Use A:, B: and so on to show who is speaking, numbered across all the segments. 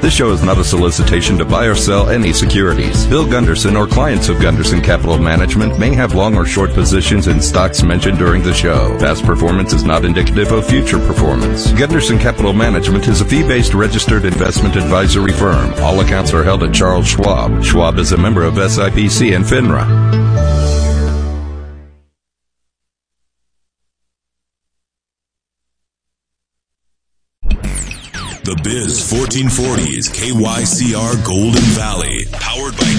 A: This show is not a solicitation to buy or sell any securities. Bill Gunderson or clients of Gunderson Capital Management may have long or short positions in stocks mentioned during the show. Past performance is not indicative of future performance. Gunderson Capital Management is a fee-based registered investment advisory firm. All accounts are held at Charles Schwab. Schwab is a member of SIPC and FINRA.
B: The Biz 1440 is KYCR Golden Valley, powered by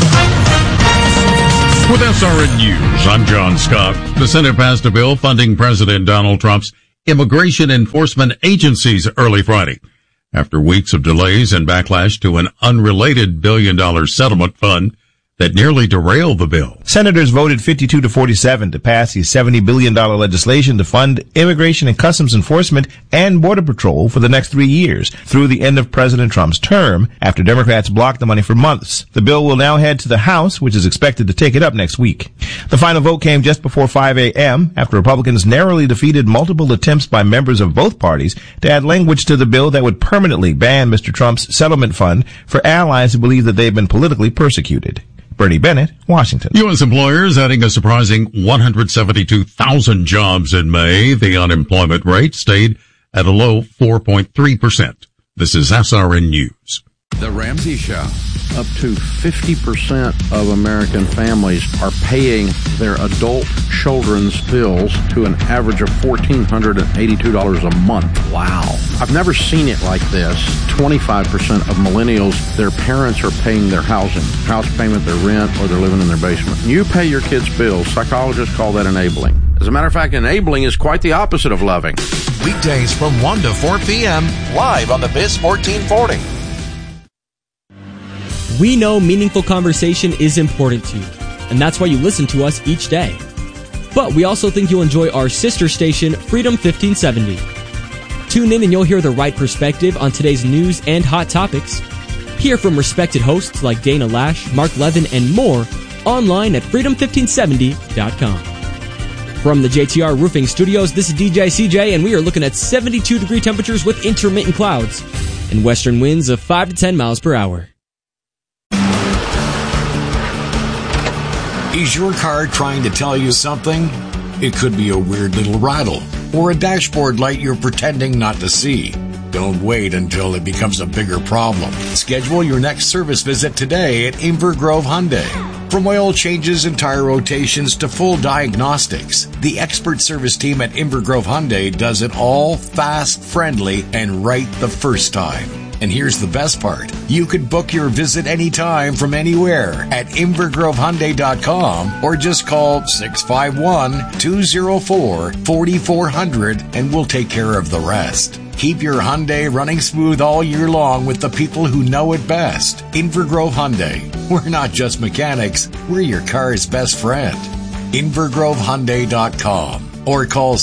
C: With SRN News, I'm John Scott. The Senate passed a bill funding President Donald Trump's immigration enforcement agencies early Friday, after weeks of delays and backlash to an unrelated billion-dollar settlement fund that nearly derailed the bill.
D: Senators voted 52-47 to pass the $70 billion legislation to fund immigration and customs enforcement and border patrol for the next 3 years through the end of President Trump's term, after Democrats blocked the money for months. The bill will now head to the House, which is expected to take it up next week. The final vote came just before 5 a.m. after Republicans narrowly defeated multiple attempts by members of both parties to add language to the bill that would permanently ban Mr. Trump's settlement fund for allies who believe that they've been politically persecuted. Bernie Bennett, Washington.
C: U.S. employers adding a surprising 172,000 jobs in May. The unemployment rate stayed at a low 4.3%. This is SRN News.
E: The Ramsey Show. Up to 50% of American families are paying their adult children's bills to an average of $1,482 a month. Wow. I've never seen it like this. 25% of millennials, their parents are paying their house payment, their rent, or they're living in their basement. You pay your kids' bills. Psychologists call that enabling. As a matter of fact, enabling is quite the opposite of loving.
F: Weekdays from 1 to 4 p.m. live on the Biz 1440.
G: We know meaningful conversation is important to you, and that's why you listen to us each day. But we also think you'll enjoy our sister station, Freedom 1570. Tune in and you'll hear the right perspective on today's news and hot topics. Hear from respected hosts like Dana Lash, Mark Levin, and more online at freedom1570.com. From the JTR Roofing Studios, this is DJ CJ, and we are looking at 72-degree temperatures with intermittent clouds and western winds of 5 to 10 miles per hour.
F: Is your car trying to tell you something? It could be a weird little rattle or a dashboard light you're pretending not to see. Don't wait until it becomes a bigger problem. Schedule your next service visit today at Inver Grove Hyundai. From oil changes and tire rotations to full diagnostics, the expert service team at Inver Grove Hyundai does it all fast, friendly, and right the first time. And here's the best part. You could book your visit anytime from anywhere at InvergroveHyundai.com or just call 651-204-4400 and we'll take care of the rest. Keep your Hyundai running smooth all year long with the people who know it best. Inver Grove Hyundai. We're not just mechanics, we're your car's best friend. InvergroveHyundai.com or call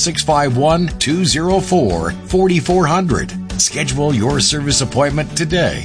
F: 651-204-4400. Schedule your service appointment today.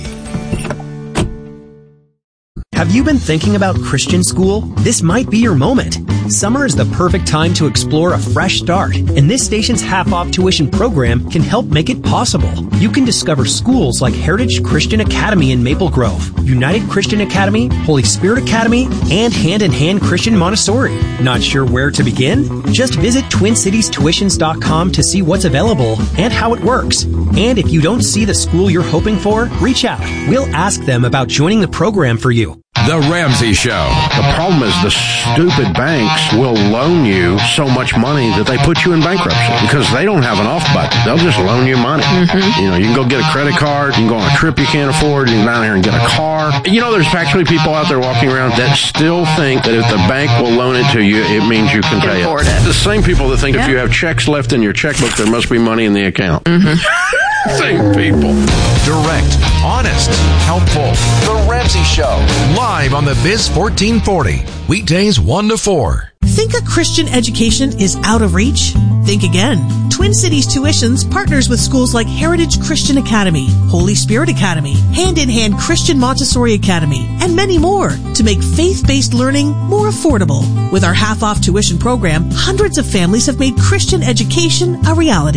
H: Have you been thinking about Christian school? This might be your moment. Summer is the perfect time to explore a fresh start, and this station's half-off tuition program can help make it possible. You can discover schools like Heritage Christian Academy in Maple Grove, United Christian Academy, Holy Spirit Academy, and Hand in Hand Christian Montessori. Not sure where to begin? Just visit TwinCitiesTuitions.com to see what's available and how it works. And if you don't see the school you're hoping for, reach out. We'll ask them about joining the program for you.
E: The Ramsey Show. The problem is the stupid banks will loan you so much money that they put you in bankruptcy because they don't have an off button. They'll just loan you money. Mm-hmm. You know, you can go get a credit card. You can go on a trip you can't afford. You can go down here and get a car. You know, there's actually people out there walking around that still think that if the bank will loan it to you, it means you can pay it. The same people that think if you have checks left in your checkbook, there must be money in the account. Mm-hmm. Same people.
F: Direct, honest, helpful. The Ramsey Show. Live on the Biz 1440. Weekdays 1 to 4.
I: Think a Christian education is out of reach? Think again. Twin Cities Tuitions partners with schools like Heritage Christian Academy, Holy Spirit Academy, Hand in Hand Christian Montessori Academy, and many more to make faith-based learning more affordable. With our half-off tuition program, hundreds of families have made Christian education a reality.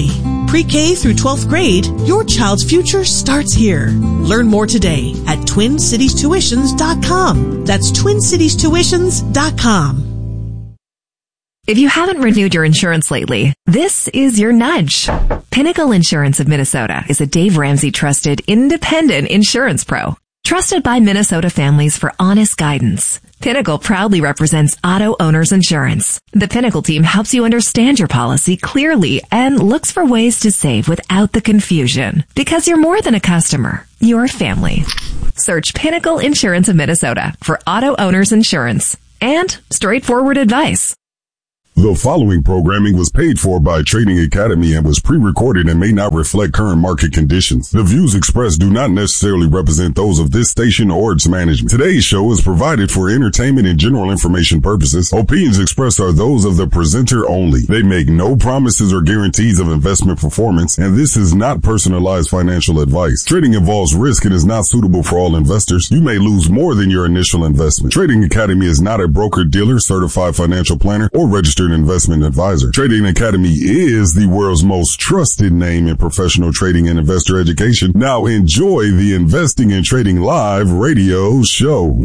I: Pre-K through 12th grade, your child's future starts here. Learn more today at TwinCitiesTuitions.com. That's TwinCitiesTuitions.com.
J: If you haven't renewed your insurance lately, this is your nudge. Pinnacle Insurance of Minnesota is a Dave Ramsey trusted independent insurance pro. Trusted by Minnesota families for honest guidance. Pinnacle proudly represents auto owners insurance. The Pinnacle team helps you understand your policy clearly and looks for ways to save without the confusion. Because you're more than a customer, you're a family. Search Pinnacle Insurance of Minnesota for auto owners insurance and straightforward advice.
K: The following programming was paid for by Trading Academy and was pre-recorded and may not reflect current market conditions. The views expressed do not necessarily represent those of this station or its management. Today's show is provided for entertainment and general information purposes. Opinions expressed are those of the presenter only. They make no promises or guarantees of investment performance, and this is not personalized financial advice. Trading involves risk and is not suitable for all investors. You may lose more than your initial investment. Trading Academy is not a broker-dealer, certified financial planner, or registered investment advisor. Trading Academy is the world's most trusted name in professional trading and investor education. Now enjoy the Investing and Trading Live radio show.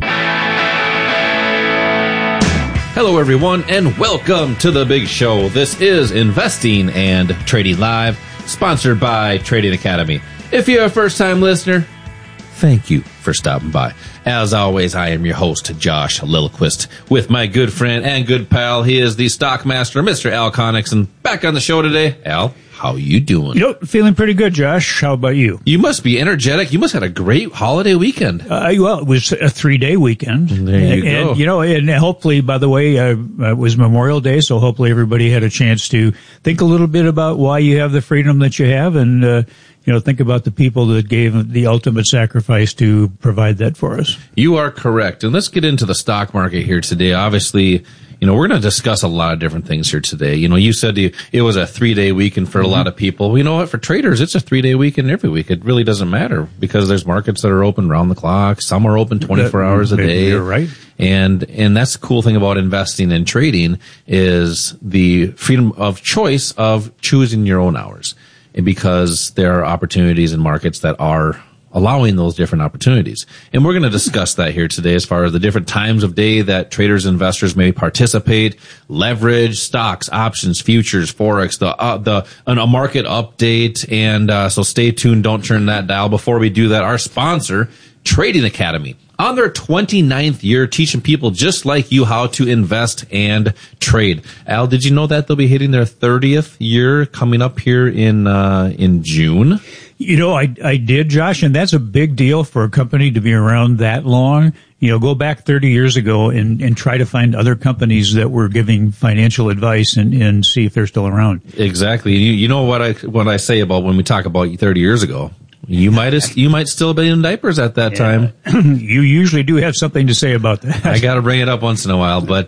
L: Hello everyone and welcome to the big show. This is Investing and Trading Live, sponsored by Trading Academy. If you're a first-time listener, thank you for stopping by. As always, I am your host, Josh Lillquist, with my good friend and good pal. He is the stockmaster, Mr. Al Connickson. Back on the show today. Al, how you doing?
M: Feeling pretty good, Josh. How about you?
L: You must be energetic. You must have had a great holiday weekend.
M: Well, it was a 3-day weekend.
L: There you go.
M: And hopefully, by the way, it was Memorial Day, so hopefully everybody had a chance to think a little bit about why you have the freedom that you have and, think about the people that gave the ultimate sacrifice to provide that for us.
L: You are correct. And let's get into the stock market here today. Obviously, we're going to discuss a lot of different things here today. You said it was a 3-day weekend for a lot of people. Well, you know what? For traders, it's a 3-day weekend every week. It really doesn't matter because there's markets that are open round the clock. Some are open 24 hours a day.
M: You're right.
L: And that's the cool thing about investing and trading is the freedom of choice of choosing your own hours. And because there are opportunities in markets that are allowing those different opportunities. And we're going to discuss that here today as far as the different times of day that traders and investors may participate, leverage, stocks, options, futures, forex, a market update. And so stay tuned. Don't turn that dial. Before we do that, our sponsor, Trading Academy, on their 29th year, teaching people just like you how to invest and trade. Al, did you know that they'll be hitting their 30th year coming up here in June?
M: I did, Josh, and that's a big deal for a company to be around that long. Go back 30 years ago and try to find other companies that were giving financial advice and see if they're still around.
L: Exactly. You know what I say about when we talk about 30 years ago. You might still be in diapers at that time.
M: You usually do have something to say about that.
L: I got to bring it up once in a while, but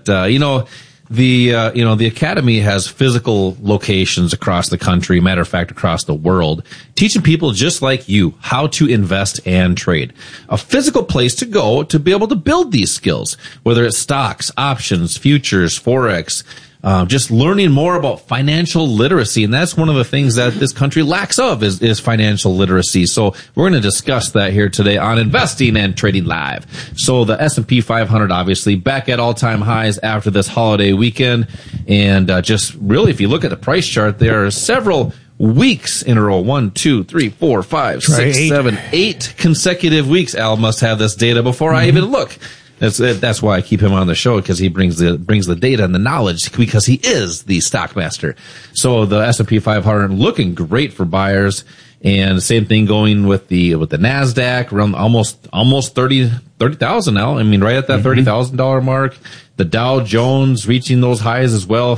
L: the Academy has physical locations across the country, matter of fact, across the world, teaching people just like you how to invest and trade. A physical place to go to be able to build these skills, whether it's stocks, options, futures, forex, just learning more about financial literacy. And that's one of the things that this country lacks of is financial literacy. So we're going to discuss that here today on Investing and Trading Live. So the S&P 500 obviously back at all-time highs after this holiday weekend. And just really, if you look at the price chart, there are several weeks in a row. 1, 2, 3, 4, 5, 6, 7, 8 consecutive weeks. Al must have this data before I even look. That's why I keep him on the show, because he brings the data and the knowledge, because he is the stockmaster. So the S&P 500 looking great for buyers, and the same thing going with the NASDAQ around almost 30,000 now. I mean, right at that $30,000 mark. The Dow Jones reaching those highs as well,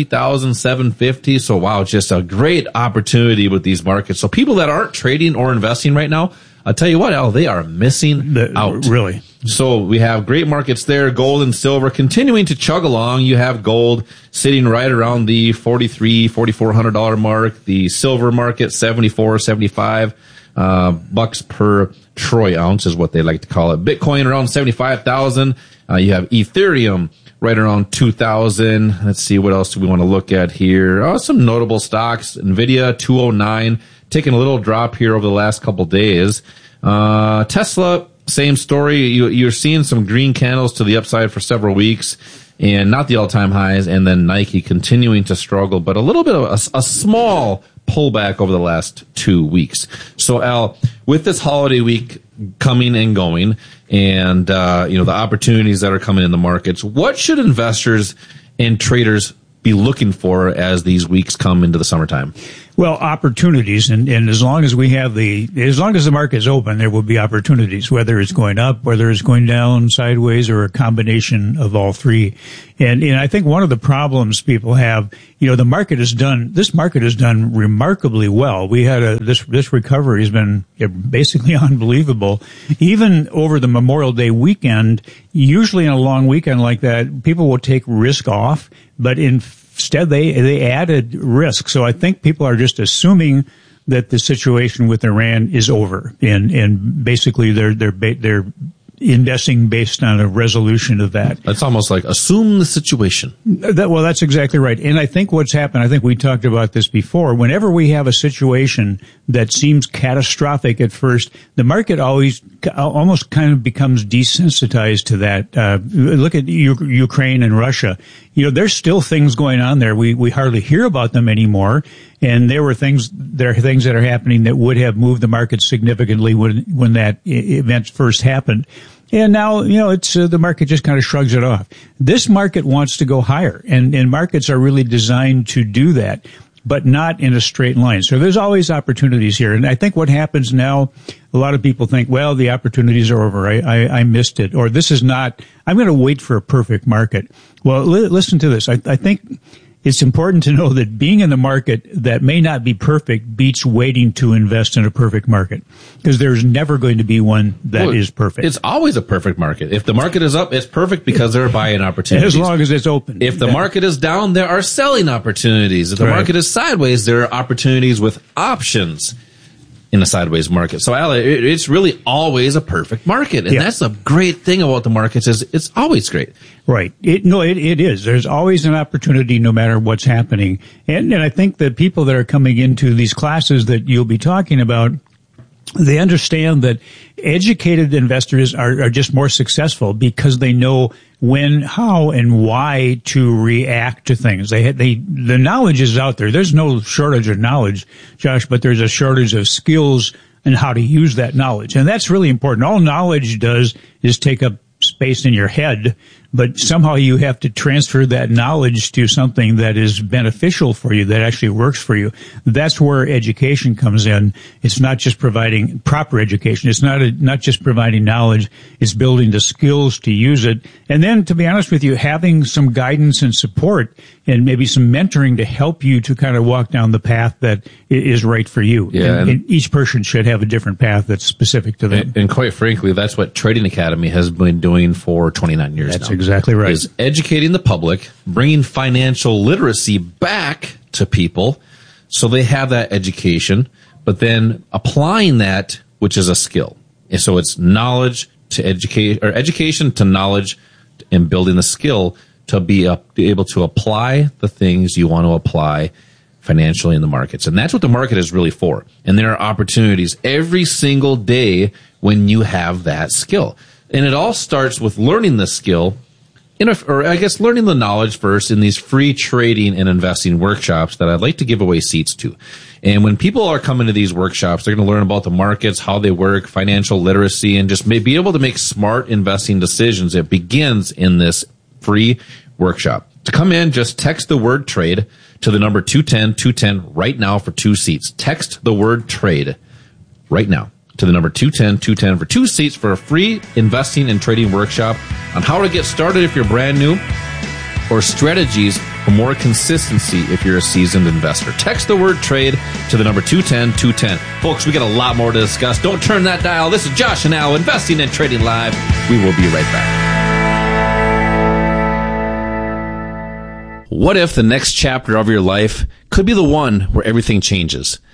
L: 50,750. So wow, just a great opportunity with these markets. So people that aren't trading or investing right now, I'll tell you what, Al, they are missing out.
M: Really.
L: So we have great markets there. Gold and silver continuing to chug along. You have gold sitting right around the $4,400 mark. The silver market, $74, $75. bucks per troy ounce is what they like to call it. Bitcoin around 75,000. You have Ethereum right around 2,000. Let's see, what else do we want to look at here? Oh, some notable stocks. Nvidia 209, taking a little drop here over the last couple days. Tesla, same story. You're seeing some green candles to the upside for several weeks, and not the all-time highs. And then Nike continuing to struggle, but a little bit of a small pullback over the last 2 weeks. So, Al, with this holiday week coming and going, and the opportunities that are coming in the markets, what should investors and traders be looking for as these weeks come into the summertime?
M: Well, opportunities, and as long as as long as the market is open, there will be opportunities, whether it's going up, whether it's going down, sideways, or a combination of all three. And I think one of the problems people have, this market has done remarkably well. We had this recovery has been basically unbelievable. Even over the Memorial Day weekend, usually in a long weekend like that, people will take risk off, but instead they added risk. So I think people are just assuming that the situation with Iran is over, and basically they're investing based on a resolution of that.
L: That's almost like assume the situation.
M: Well, that's exactly right. And I think what's happened, I think we talked about this before, whenever we have a situation that seems catastrophic at first, the market almost kind of becomes desensitized to that. Look at Ukraine and Russia. There's still things going on there. We hardly hear about them anymore. And there are things that are happening that would have moved the market significantly when that event first happened. And now, it's, the market just kind of shrugs it off. This market wants to go higher, and markets are really designed to do that, but not in a straight line. So there's always opportunities here. And I think what happens now, a lot of people think, well, the opportunities are over. I missed it. Or this is not, I'm going to wait for a perfect market. Well, listen to this. I think it's important to know that being in the market that may not be perfect beats waiting to invest in a perfect market, because there's never going to be one that is perfect.
L: It's always a perfect market. If the market is up, it's perfect because there are buying opportunities.
M: As long as it's open.
L: If the market is down, there are selling opportunities. If the market is sideways, there are opportunities with options in a sideways market. So, Al, it's really always a perfect market. And that's a great thing about the markets, is it's always great.
M: Right. It is. There's always an opportunity no matter what's happening. And I think that people that are coming into these classes that you'll be talking about, they understand that educated investors are just more successful because they know when, how, and why to react to things. The knowledge is out there. There's no shortage of knowledge, Josh, but there's a shortage of skills and how to use that knowledge. And that's really important. All knowledge does is take up space in your head, but somehow you have to transfer that knowledge to something that is beneficial for you, that actually works for you. That's where education comes in. It's not just providing proper education. It's not just providing knowledge. It's building the skills to use it. And then, to be honest with you, having some guidance and support and maybe some mentoring to help you to kind of walk down the path that is right for you.
L: Yeah,
M: and each person should have a different path that's specific to them.
L: And quite frankly, that's what Trading Academy has been doing for 29 years now.
M: That's exactly right.
L: Is educating the public, bringing financial literacy back to people so they have that education, but then applying that, which is a skill. And so it's knowledge to educate, or education to knowledge, and building the skill to be able to apply the things you want to apply financially in the markets. And that's what the market is really for. And there are opportunities every single day when you have that skill. And it all starts with learning the skill, learning the knowledge first in these free trading and investing workshops that I'd like to give away seats to. And when people are coming to these workshops, they're going to learn about the markets, how they work, financial literacy, and just be able to make smart investing decisions. It begins in this free workshop. To come in, just text the word trade to the number 210-210 right now for 2 seats. Text the word trade right now to the number 210-210 for 2 seats for a free investing and trading workshop on how to get started if you're brand new, or strategies for more consistency if you're a seasoned investor. Text the word trade to the number 210-210. Folks, we got a lot more to discuss. Don't turn that dial. This is Josh and Al, Investing and Trading Live. We will be right back. What if the next chapter of your life could be the one where everything changes?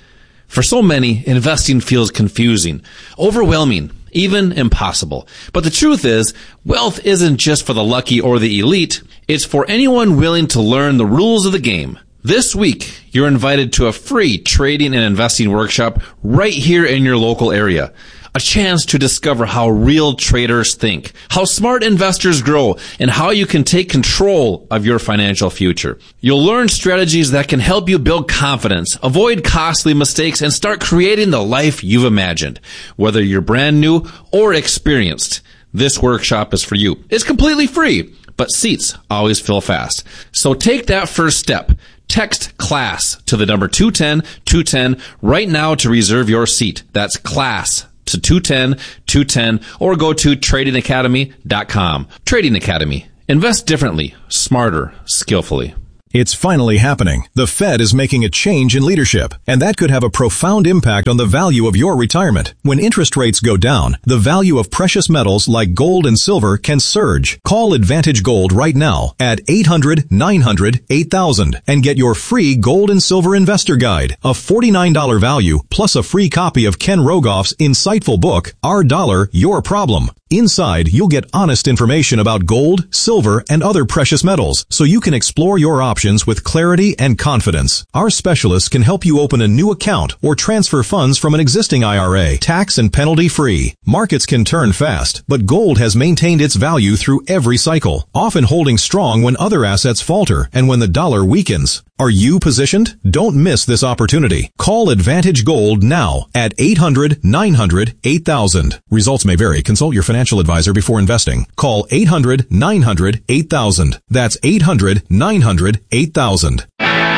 L: For so many, investing feels confusing, overwhelming, even impossible. But the truth is, wealth isn't just for the lucky or the elite. It's for anyone willing to learn the rules of the game. This week, you're invited to a free trading and investing workshop right here in your local area. A chance to discover how real traders think, how smart investors grow, and how you can take control of your financial future. You'll learn strategies that can help you build confidence, avoid costly mistakes, and start creating the life you've imagined. Whether you're brand new or experienced, this workshop is for you. It's completely free, but seats always fill fast. So take that first step. Text CLASS to the number 210-210 right now to reserve your seat. That's CLASS to 210-210, or go to tradingacademy.com. Trading Academy. Invest differently, smarter, skillfully.
N: It's finally happening. The Fed is making a change in leadership, and that could have a profound impact on the value of your retirement. When interest rates go down, the value of precious metals like gold and silver can surge. Call Advantage Gold right now at 800-900-8000 and get your free gold and silver investor guide, a $49 value, plus a free copy of Ken Rogoff's insightful book, Our Dollar, Your Problem. Inside, you'll get honest information about gold, silver, and other precious metals, so you can explore your options with clarity and confidence. Our specialists can help you open a new account or transfer funds from an existing IRA, tax and penalty free. Markets can turn fast, but gold has maintained its value through every cycle, often holding strong when other assets falter and when the dollar weakens. Are you positioned? Don't miss this opportunity. Call Advantage Gold now at 800-900-8000. Results may vary. Consult your financial advisor before investing. Call 800-900-8000. That's 800-900-8000.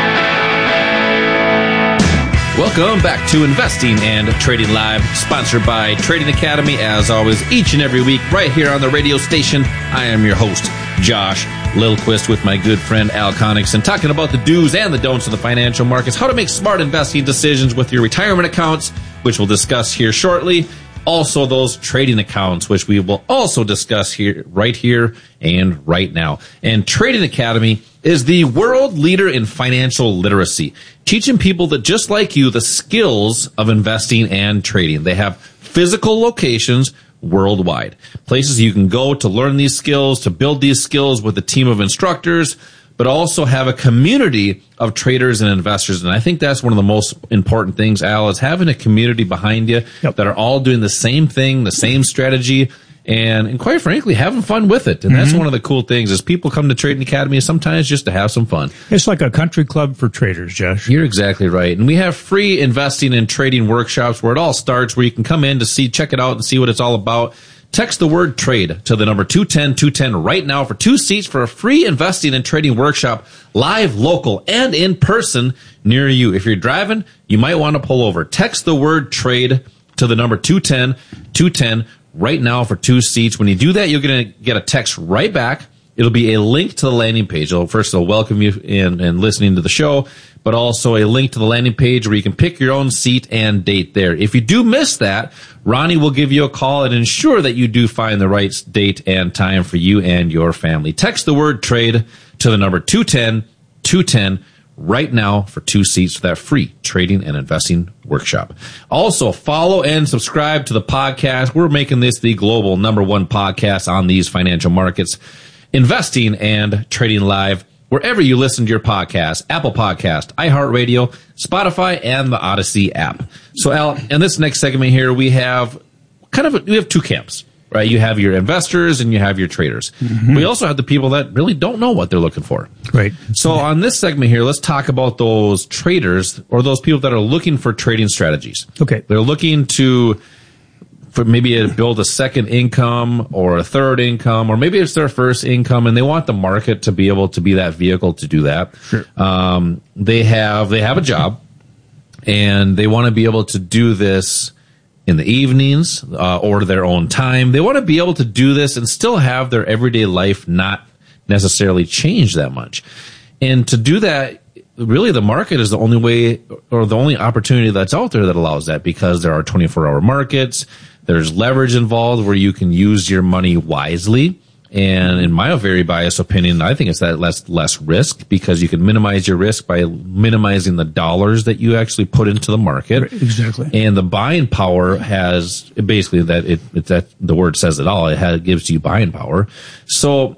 L: Welcome back to Investing and Trading Live, sponsored by Trading Academy, as always, each and every week, right here on the radio station. I am your host, Josh Lilquist, with my good friend Al Connickson, talking about the do's and the don'ts of the financial markets, how to make smart investing decisions with your retirement accounts, which we'll discuss here shortly. Also, those trading accounts, which we will also discuss here and right now. And Trading Academy is the world leader in financial literacy, teaching people that just like you, the skills of investing and trading. They have physical locations worldwide, places you can go to learn these skills, to build these skills with a team of instructors, but also have a community of traders and investors. And I think that's one of the most important things, Al, is having a community behind you that are all doing the same thing, the same strategy, and quite frankly, having fun with it. And that's one of the cool things is people come to Trading Academy sometimes just to have some fun.
M: It's like a country club for traders, Josh.
L: You're exactly right. And we have free investing and trading workshops where it all starts, where you can come in to check it out and see what it's all about. Text the word trade to the number 210-210 right now for 2 seats for a free investing and trading workshop, live, local, and in person near you. If you're driving, you might want to pull over. Text the word trade to the number 210-210 right now for 2 seats. When you do that, you're going to get a text right back. It'll be a link to the landing page. It'll welcome you in listening to the show, but also a link to the landing page where you can pick your own seat and date there. If you do miss that, Ronnie will give you a call and ensure that you do find the right date and time for you and your family. Text the word trade to the number 210-210 right now for 2 seats for that free trading and investing workshop. Also, follow and subscribe to the podcast. We're making this the global #1 podcast on these financial markets, Investing and Trading Live, wherever you listen to your podcast: Apple Podcast, iHeartRadio, Spotify, and the Odyssey app. So, Al, in this next segment here, we have two camps, right? You have your investors and you have your traders. We also have the people that really don't know what they're looking for.
M: Right.
L: So on this segment here, let's talk about those traders or those people that are looking for trading strategies.
M: Okay.
L: They're looking for maybe build a second income or a third income, or maybe it's their first income and they want the market to be able to be that vehicle to do that.
M: Sure.
L: They have a job and they want to be able to do this in the evenings or their own time. They want to be able to do this and still have their everyday life not necessarily change that much. And to do that, really the market is the only way or the only opportunity that's out there that allows that, because there are 24-hour markets. There's leverage involved where you can use your money wisely. And in my very biased opinion, I think it's that less risk because you can minimize your risk by minimizing the dollars that you actually put into the market.
M: Right, exactly.
L: And the buying power has basically that the word says it all. It gives you buying power. So,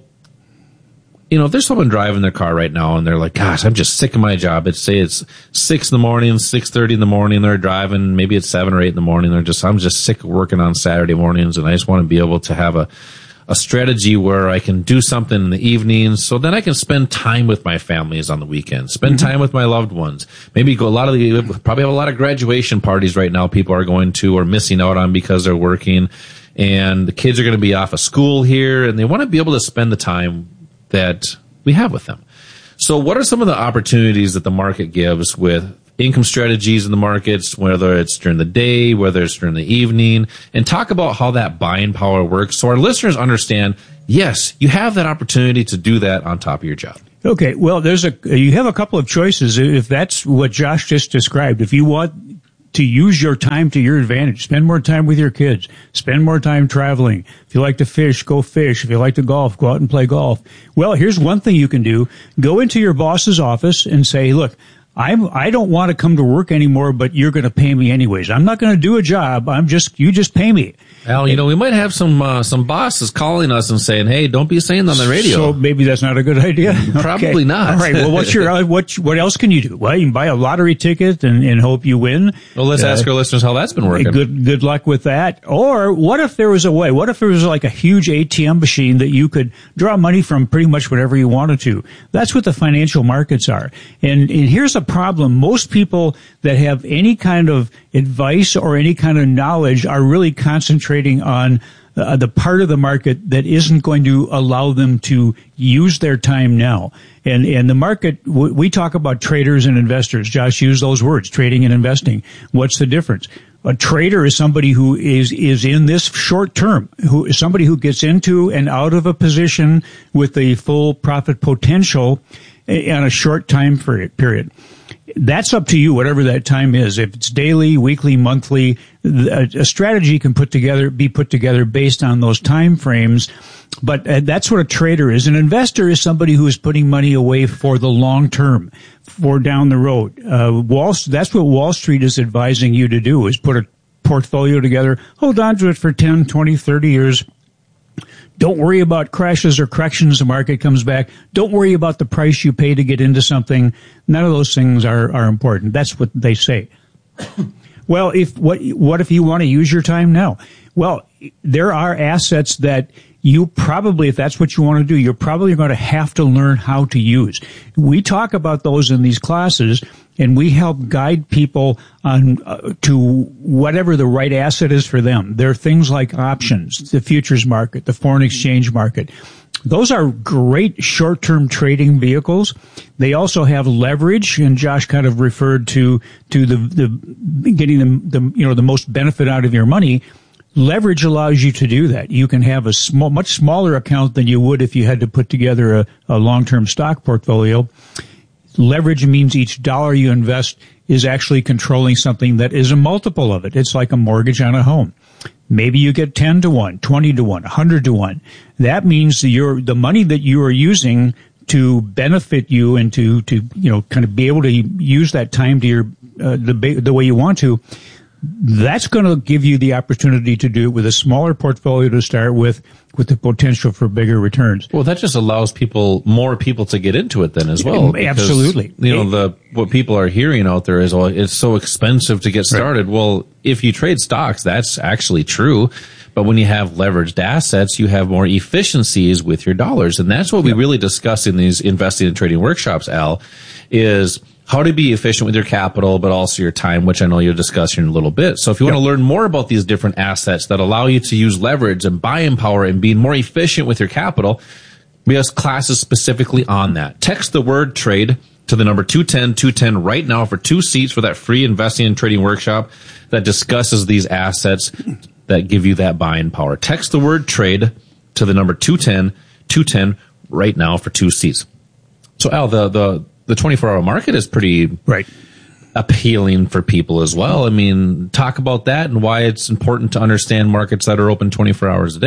L: if there's someone driving their car right now and they're like, gosh, I'm just sick of my job. Say it's 6 in the morning, 6:30 in the morning. They're driving. Maybe it's 7 or 8 in the morning. I'm just sick of working on Saturday mornings and I just want to be able to have a strategy where I can do something in the evenings so then I can spend time with my families on the weekends, spend time with my loved ones. Maybe probably have a lot of graduation parties right now people are going to or missing out on because they're working, and the kids are going to be off of school here and they want to be able to spend the time that we have with them. So what are some of the opportunities that the market gives with income strategies in the markets, whether it's during the day, whether it's during the evening, and talk about how that buying power works so our listeners understand, yes, you have that opportunity to do that on top of your job.
M: Okay, well, you have a couple of choices if that's what Josh just described. If you want to use your time to your advantage, spend more time with your kids, spend more time traveling. If you like to fish, go fish. If you like to golf, go out and play golf. Well, here's one thing you can do. Go into your boss's office and say, look, I don't want to come to work anymore, but you're going to pay me anyways. I'm not going to do a job. You just pay me.
L: Al, we might have some bosses calling us and saying, "Hey, don't be saying that on the radio."
M: So maybe that's not a good idea.
L: Probably not.
M: All right. Well, what else can you do? Well, you can buy a lottery ticket and hope you win.
L: Well, let's ask our listeners how that's been working.
M: Good luck with that. Or what if there was a way? What if there was like a huge ATM machine that you could draw money from pretty much whenever you wanted to? That's what the financial markets are. And here's a problem. Most people that have any kind of advice or any kind of knowledge are really concentrating on the part of the market that isn't going to allow them to use their time now. And the market, we talk about traders and investors. Josh used those words, trading and investing. What's the difference? A trader is somebody who is in this short term, somebody who gets into and out of a position with the full profit potential on a short time period. That's up to you, whatever that time is. If it's daily, weekly, monthly, a strategy can be put together based on those time frames. But that's what a trader is. An investor is somebody who is putting money away for the long term, for down the road. That's what Wall Street is advising you to do, is put a portfolio together, hold on to it for 10, 20, 30 years. Don't worry about crashes or corrections. The market comes back. Don't worry about the price you pay to get into something. None of those things are important. That's what they say. Well, what if you want to use your time now? Well, there are assets that you probably, if that's what you want to do, you're probably going to have to learn how to use. We talk about those in these classes, and we help guide people on to whatever the right asset is for them. There are things like options, the futures market, the foreign exchange market. Those are great short-term trading vehicles. They also have leverage, and Josh kind of referred to the getting the most benefit out of your money. Leverage allows you to do that. You can have a much smaller account than you would if you had to put together a long-term stock portfolio. Leverage means each dollar you invest is actually controlling something that is a multiple of it. It's like a mortgage on a home. Maybe you get 10 to 1, 20 to 1, 100 to 1. That means the money that you are using to benefit you and to kind of be able to use that time to your the way you want to. That's going to give you the opportunity to do it with a smaller portfolio to start with the potential for bigger returns.
L: Well, that just allows more people to get into it then as well.
M: Because, absolutely.
L: What people are hearing out there is, well, it's so expensive to get started. Right. Well, if you trade stocks, that's actually true. But when you have leveraged assets, you have more efficiencies with your dollars. And that's what we really discuss in these investing and trading workshops, Al, is how to be efficient with your capital, but also your time, which I know you'll discuss here in a little bit. So if you want to learn more about these different assets that allow you to use leverage and buying power and being more efficient with your capital, we have classes specifically on that. Text the word trade to the number 210-210 right now for 2 seats for that free investing and trading workshop that discusses these assets that give you that buying power. Text the word trade to the number 210-210 right now for 2 seats. So Al, the 24-hour market is pretty appealing for people as well. I mean, talk about that and why it's important to understand markets that are open 24 hours a day.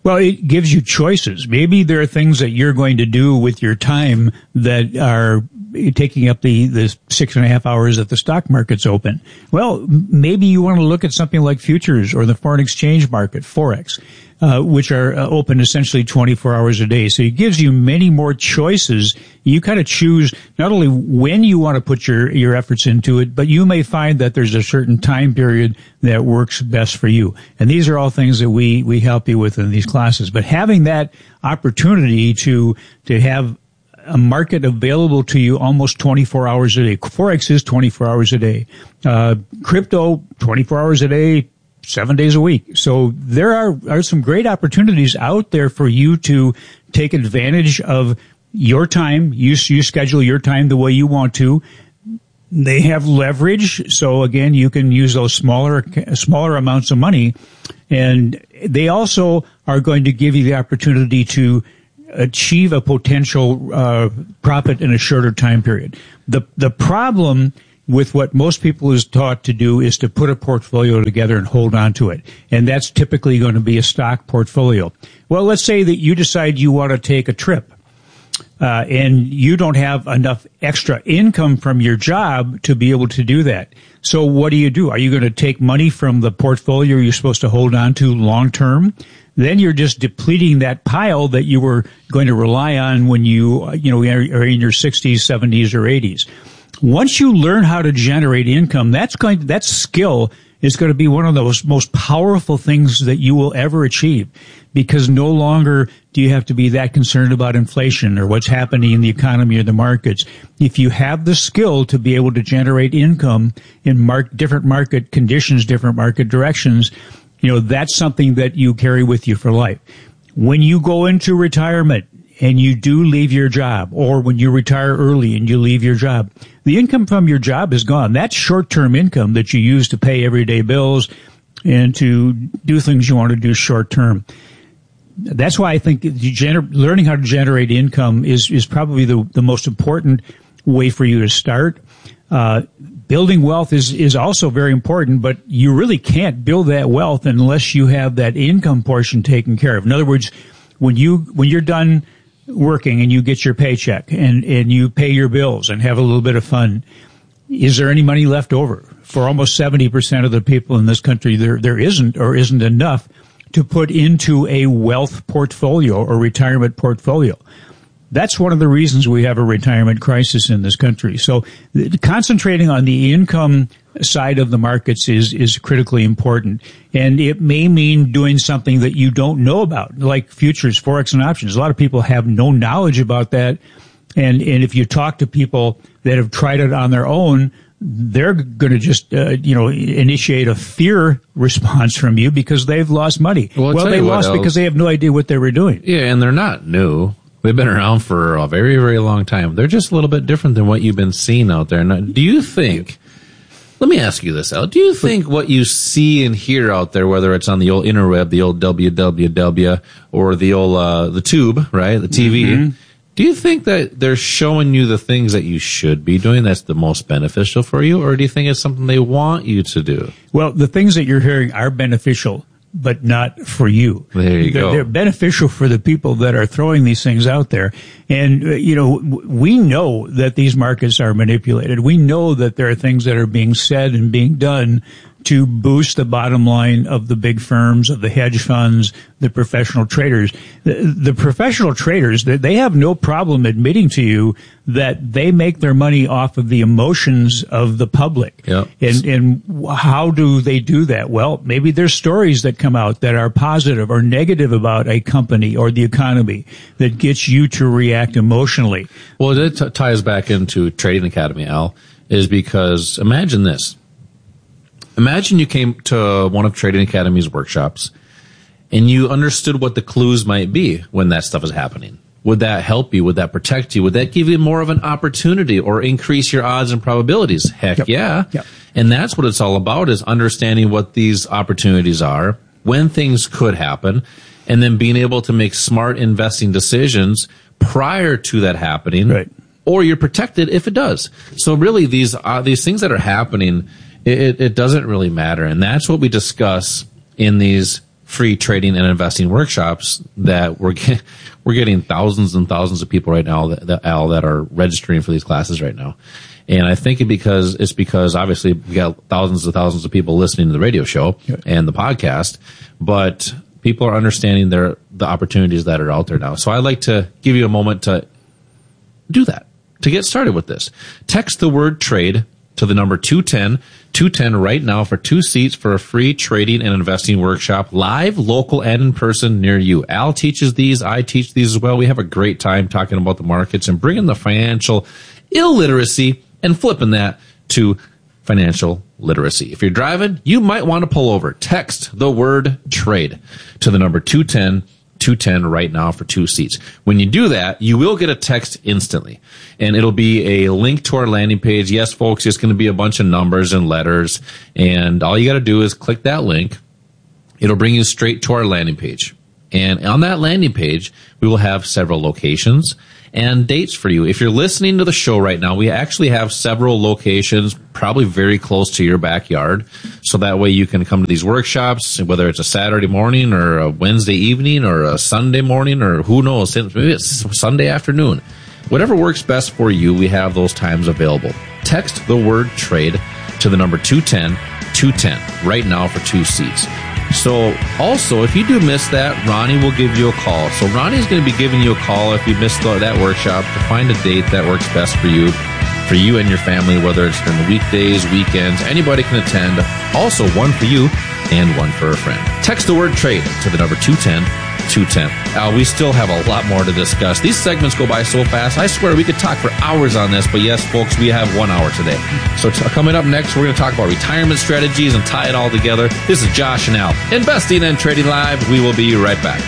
M: Well, it gives you choices. Maybe there are things that you're going to do with your time that are taking up the 6.5 hours that the stock market's open. Well, maybe you want to look at something like futures or the foreign exchange market, Forex, which are open essentially 24 hours a day. So it gives you many more choices. You kind of choose not only when you want to put your efforts into it, but you may find that there's a certain time period that works best for you. And these are all things that we help you with in these classes. But having that opportunity to have a market available to you almost 24 hours a day. Forex is 24 hours a day. Crypto, 24 hours a day, 7 days a week. So there are some great opportunities out there for you to take advantage of your time. You schedule your time the way you want to. They have leverage. So again, you can use those smaller amounts of money. And they also are going to give you the opportunity to achieve a potential profit in a shorter time period. The problem with what most people is taught to do is to put a portfolio together and hold on to it. And that's typically going to be a stock portfolio. Well, let's say that you decide you want to take a trip, and you don't have enough extra income from your job to be able to do that. So what do? Are you going to take money from the portfolio you're supposed to hold on to long term? Then you're just depleting that pile that you were going to rely on when you are in your 60s, 70s, or 80s. Once you learn how to generate income, that skill is going to be one of those most powerful things that you will ever achieve, because no longer do you have to be that concerned about inflation or what's happening in the economy or the markets. If you have the skill to be able to generate income in different market conditions, different market directions, that's something that you carry with you for life. When you go into retirement and you do leave your job, or when you retire early and you leave your job, the income from your job is gone. That's short-term income that you use to pay everyday bills and to do things you want to do short-term. That's why I think learning how to generate income is probably the most important way for you to start. Building wealth is also very important, but you really can't build that wealth unless you have that income portion taken care of. In other words, when you're done working and you get your paycheck and you pay your bills and have a little bit of fun, is there any money left over? For almost 70% of the people in this country, there isn't enough to put into a wealth portfolio or retirement portfolio. That's one of the reasons we have a retirement crisis in this country. So concentrating on the income side of the markets is critically important. And it may mean doing something that you don't know about, like futures, Forex, and options. A lot of people have no knowledge about that. And if you talk to people that have tried it on their own, they're going to just, initiate a fear response from you because they've lost money. Well, they lost because they have no idea what they were doing.
L: Yeah, and they're not new. They've been around for a very, very long time. They're just a little bit different than what you've been seeing out there. Now, do you think, let me ask you this, Al, do you think what you see and hear out there, whether it's on the old interweb, the old www, or the old, the tube, right, the TV, do you think that they're showing you the things that you should be doing that's the most beneficial for you, or do you think it's something they want you to do?
M: Well, the things that you're hearing are beneficial, but not for you.
L: There you go.
M: They're beneficial for the people that are throwing these things out there. And, we know that these markets are manipulated. We know that there are things that are being said and being done to boost the bottom line of the big firms, of the hedge funds, the professional traders. The professional traders, they have no problem admitting to you that they make their money off of the emotions of the public.
L: Yep.
M: And how do they do that? Well, maybe there's stories that come out that are positive or negative about a company or the economy that gets you to react emotionally.
L: Well, it ties back into Trading Academy, Al, is because imagine this. Imagine you came to one of Trading Academy's workshops and you understood what the clues might be when that stuff is happening. Would that help you? Would that protect you? Would that give you more of an opportunity or increase your odds and probabilities? Heck yeah.
M: Yep.
L: And that's what it's all about, is understanding what these opportunities are, when things could happen, and then being able to make smart investing decisions prior to that happening.
M: Right.
L: Or you're protected if it does. So really these things that are happening, it doesn't really matter. And that's what we discuss in these free trading and investing workshops that we're getting thousands and thousands of people right now that are registering for these classes right now. And I think it's because obviously we got thousands and thousands of people listening to the radio show and the podcast, but people are understanding the opportunities that are out there now. So I'd like to give you a moment to do that, to get started with this. Text the word trade to the number 210 right now for 2 seats for a free trading and investing workshop, live, local, and in person near you. Al teaches these. I teach these as well. We have a great time talking about the markets and bringing the financial illiteracy and flipping that to financial literacy. If you're driving, you might want to pull over. Text the word trade to the number 210 right now for 2 seats. When you do that, you will get a text instantly, and it'll be a link to our landing page. Yes, folks, it's going to be a bunch of numbers and letters, and all you got to do is click that link. It'll bring you straight to our landing page. And on that landing page, we will have several locations and dates for you. If you're listening to the show right now, we actually have several locations, probably very close to your backyard. So that way you can come to these workshops, whether it's a Saturday morning or a Wednesday evening or a Sunday morning, or who knows, maybe it's Sunday afternoon. Whatever works best for you, we have those times available. Text the word trade to the number 210 right now for 2 seats. So also, if you do miss that, Ronnie will give you a call. So Ronnie's going to be giving you a call if you missed that workshop to find a date that works best for you and your family, whether it's during the weekdays, weekends. Anybody can attend. Also, one for you and one for a friend. Text the word trade to the number 210. We still have a lot more to discuss. These segments go by so fast. I swear we could talk for hours on this, but yes, folks, we have 1 hour today. So coming up next, we're going to talk about retirement strategies and tie it all together. This is Josh and Al, Investing and Trading Live. We will be right back.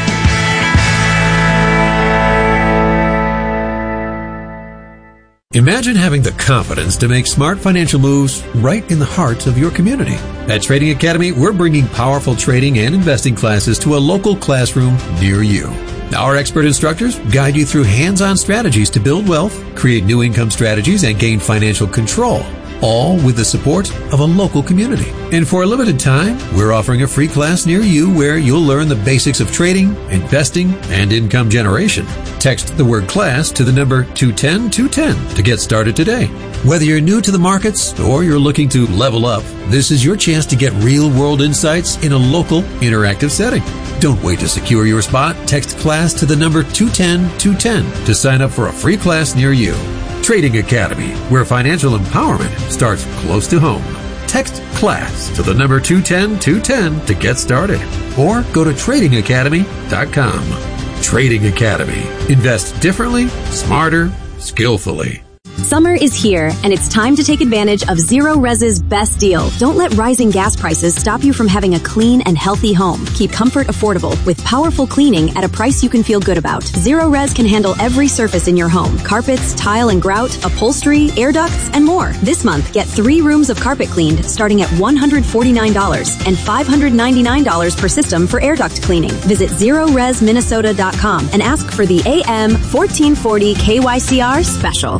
O: Imagine having the confidence to make smart financial moves right in the heart of your community. At Trading Academy, we're bringing powerful trading and investing classes to a local classroom near you. Our expert instructors guide you through hands-on strategies to build wealth, create new income strategies, and gain financial control, all with the support of a local community. And for a limited time, we're offering a free class near you where you'll learn the basics of trading, investing, and income generation. Text the word class to the number 210 to get started today. Whether you're new to the markets or you're looking to level up, this is your chance to get real-world insights in a local, interactive setting. Don't wait to secure your spot. Text class to the number 210 to sign up for a free class near you. Trading Academy, where financial empowerment starts close to home. Text class to the number 210 to get started, or go to tradingacademy.com. Trading Academy. Invest differently, smarter, skillfully.
P: Summer is here, and it's time to take advantage of Zero Res's best deal. Don't let rising gas prices stop you from having a clean and healthy home. Keep comfort affordable with powerful cleaning at a price you can feel good about. Zero Res can handle every surface in your home: carpets, tile and grout, upholstery, air ducts, and more. This month, get 3 rooms of carpet cleaned starting at $149 and $599 per system for air duct cleaning. Visit ZeroResMinnesota.com and ask for the AM 1440 KYCR special.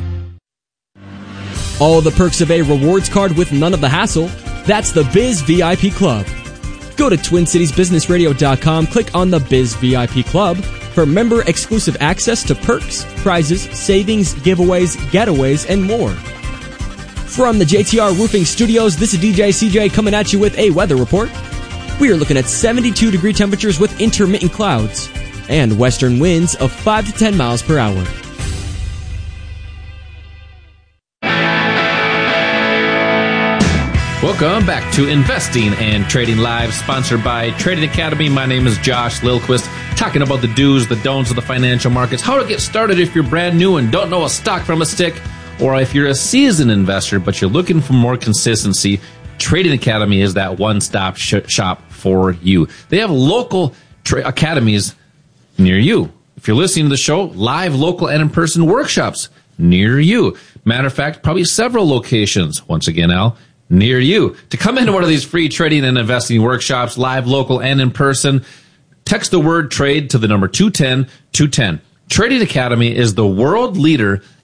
G: All the perks of a rewards card with none of the hassle. That's the Biz VIP Club. Go to TwinCitiesBusinessRadio.com, click on the Biz VIP Club for member-exclusive access to perks, prizes, savings, giveaways, getaways, and more. From the JTR Roofing Studios, this is DJ CJ coming at you with a weather report. We are looking at 72-degree temperatures with intermittent clouds and western winds of 5 to 10 miles per hour.
L: Welcome back to Investing and Trading Live, sponsored by Trading Academy. My name is Josh Lilquist, talking about the do's, the don'ts of the financial markets, how to get started if you're brand new and don't know a stock from a stick, or if you're a seasoned investor but you're looking for more consistency. Trading Academy is that one-stop shop for you. They have local academies near you. If you're listening to the show, live, local, and in-person workshops near you. Matter of fact, probably several locations. Once again, Al, near you. To come into one of these free trading and investing workshops, live, local, and in person, text the word trade to the number 210. Trading Academy is the world leader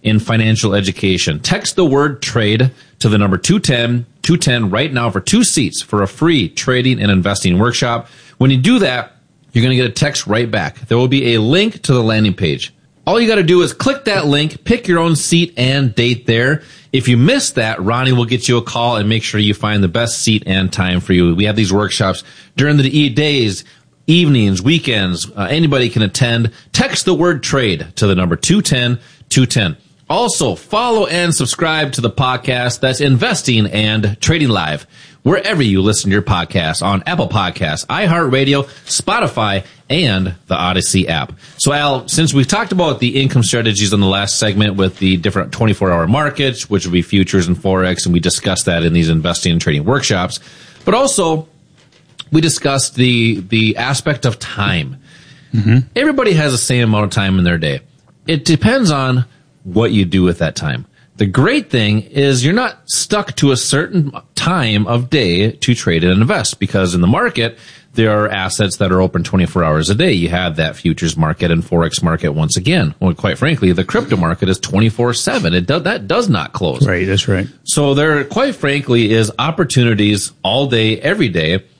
L: in financial education. Text the word trade to the number 210 right now for 2 seats for a free trading and investing workshop. When you do that, you're going to get a text right back. There will be a link to the landing page. All you got to do is click that link, pick your own seat and date there. If you miss that, Ronnie will get you a call and make sure you find the best seat and time for you. We have these workshops during the days, evenings, weekends. Anybody can attend. Text the word trade to the number 210. Also, follow and subscribe to the podcast. That's Investing and Trading Live, wherever you listen to your podcasts, on Apple Podcasts, iHeartRadio, Spotify, and the Odyssey app. So, Al, since we've talked about the income strategies in the last segment with the different 24-hour markets, which would be futures and Forex, and we discussed that in these investing and trading workshops, but also we discussed the aspect of time. Mm-hmm. Everybody has the same amount of time in their day. It depends on what you do with that time. The great thing is you're not stuck to a certain time of day to trade and invest, because in the market, there are assets that are open 24 hours a day. You have that futures market and Forex market once again. Well, quite frankly, the crypto market is 24/7. That does not close.
M: Right, that's right.
L: So there, quite frankly, is opportunities all day, every day